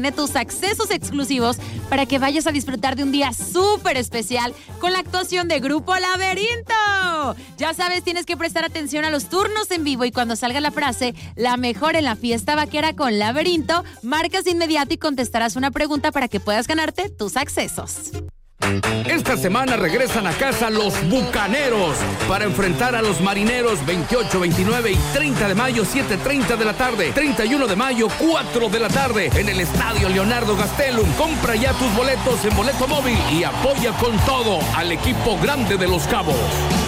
Tiene tus accesos exclusivos para que vayas a disfrutar de un día súper especial con la actuación de Grupo Laberinto. Ya sabes, tienes que prestar atención a los turnos en vivo y cuando salga la frase "la mejor en la fiesta vaquera con Laberinto", marcas de inmediato y contestarás una pregunta para que puedas ganarte tus accesos. Esta semana regresan a casa los Bucaneros para enfrentar a los Marineros 28, 29 y 30 de mayo, 7:30 de la tarde. 31 de mayo, 4 de la tarde en el Estadio Leonardo Gastelum. Compra ya tus boletos en Boleto Móvil y apoya con todo al equipo grande de Los Cabos.